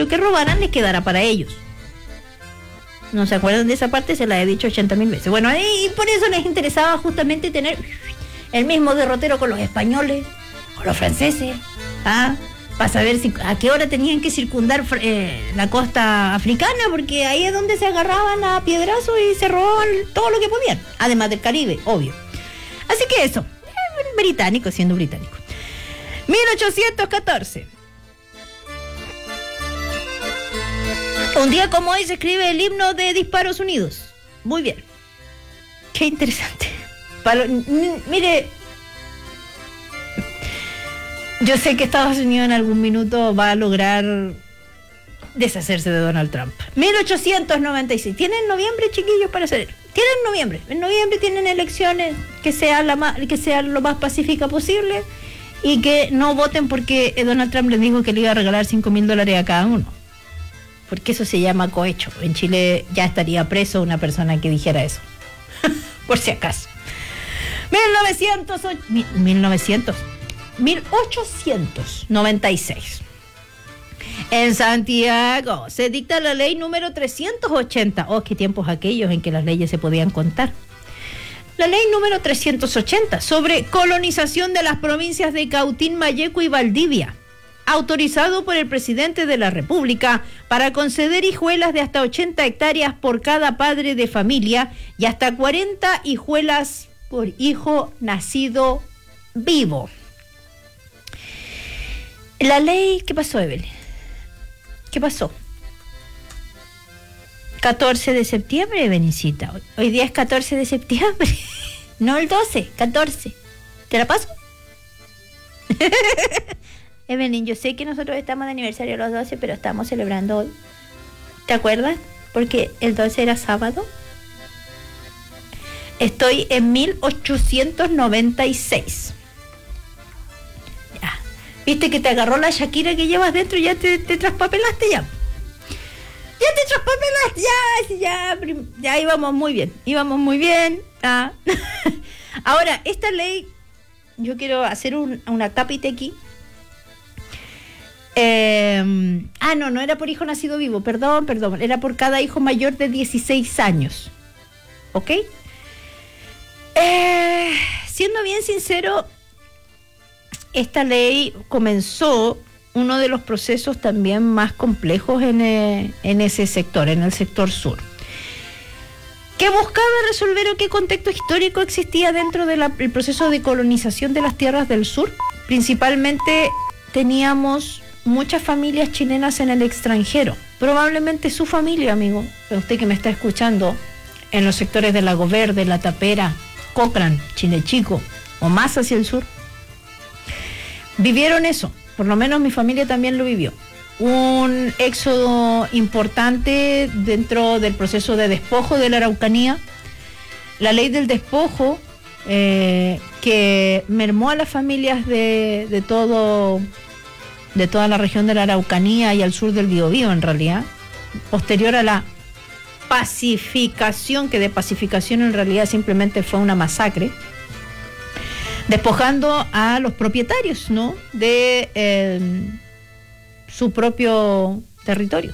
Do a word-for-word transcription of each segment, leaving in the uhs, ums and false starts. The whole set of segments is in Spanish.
lo que robaran les quedara para ellos. ¿No se acuerdan de esa parte? Se la he dicho ochenta mil veces. Bueno, y por eso les interesaba justamente tener el mismo derrotero con los españoles, con los franceses, ¿ah? Para saber si, a qué hora tenían que circundar eh, la costa africana, porque ahí es donde se agarraban a piedrazos y se robaban todo lo que podían, además del Caribe, obvio. Así que eso, eh, británico siendo británico. mil ochocientos catorce. Un día como hoy se escribe el himno de Disparos Unidos. Muy bien. Qué interesante. Para, n- mire... Yo sé que Estados Unidos en algún minuto va a lograr deshacerse de Donald Trump. mil ochocientos noventa y seis. Tienen noviembre, chiquillos, para hacer. Tienen noviembre. En noviembre tienen elecciones que sean la más, que sean lo más pacífica posible y que no voten porque Donald Trump les dijo que le iba a regalar cinco mil dólares a cada uno. Porque eso se llama cohecho. En Chile ya estaría preso una persona que dijera eso. Por si acaso. mil novecientos... mil novecientos... mil ochocientos noventa y seis. En Santiago se dicta la ley número trescientos ochenta. Oh, qué tiempos aquellos en que las leyes se podían contar. La ley número trescientos ochenta sobre colonización de las provincias de Cautín, Malleco y Valdivia, autorizado por el presidente de la República para conceder hijuelas de hasta ochenta hectáreas por cada padre de familia y hasta cuarenta hijuelas por hijo nacido vivo. La ley, ¿qué pasó, Evelyn? ¿Qué pasó? catorce de septiembre, Benicita. Hoy, hoy día es catorce de septiembre. No el doce, catorce. ¿Te la paso? Evelyn, yo sé que nosotros estamos de aniversario los doce, pero estamos celebrando hoy. ¿Te acuerdas? Porque el doce era sábado. Estoy en mil ochocientos noventa y seis. Ya. Viste que te agarró la Shakira que llevas dentro y ya te, te traspapelaste ya. Ya te traspapelaste, ya, ya, ya íbamos muy bien, íbamos muy bien. Ah. Ahora, esta ley, yo quiero hacer un, una tapite aquí. Eh, ah, no, no era por hijo nacido vivo, perdón, perdón, era por cada hijo mayor de dieciséis años. ¿Ok? Eh, siendo bien sincero, esta ley comenzó uno de los procesos también más complejos en, eh, en ese sector, en el sector sur, que buscaba resolver o qué contexto histórico existía dentro del de proceso de colonización de las tierras del sur. Principalmente teníamos muchas familias chilenas en el extranjero, probablemente su familia, amigo, usted que me está escuchando, en los sectores de Lago Verde, La Tapera, Cochrane, Chile Chico o más hacia el sur, vivieron eso. Por lo menos mi familia también lo vivió. Un éxodo importante dentro del proceso de despojo de la Araucanía. La ley del despojo eh, que mermó a las familias de, de todo de toda la región de la Araucanía y al sur del Biobío, en realidad, posterior a la pacificación, que de pacificación en realidad simplemente fue una masacre, despojando a los propietarios, ¿no?, de eh, su propio territorio.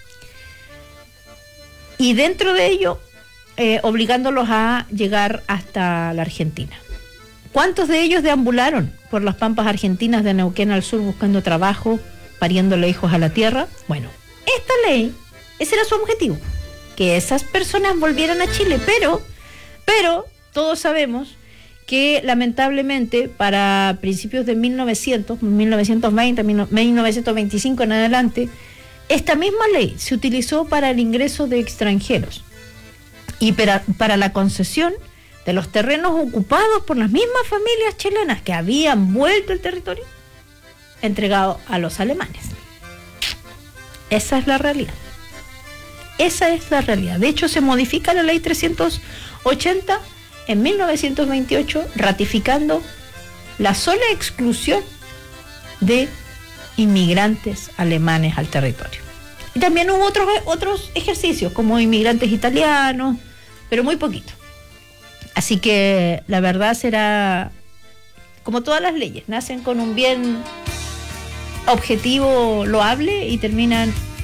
Y dentro de ello, eh, obligándolos a llegar hasta la Argentina. ¿Cuántos de ellos deambularon por las pampas argentinas de Neuquén al sur buscando trabajo, pariéndole hijos a la tierra? Bueno, esta ley, ese era su objetivo, que esas personas volvieran a Chile, pero, pero todos sabemos que lamentablemente para principios de mil novecientos, mil novecientos veinte, mil novecientos veinticinco en adelante, esta misma ley se utilizó para el ingreso de extranjeros y para, para la concesión de los terrenos ocupados por las mismas familias chilenas que habían vuelto el territorio entregado a los alemanes. Esa es la realidad. Esa es la realidad. De hecho, se modifica la ley trescientos ochenta en mil novecientos veintiocho, ratificando la sola exclusión de inmigrantes alemanes al territorio. Y también hubo otros, otros ejercicios, como inmigrantes italianos, pero muy poquito. Así que la verdad será, como todas las leyes, nacen con un bien objetivo loable y terminan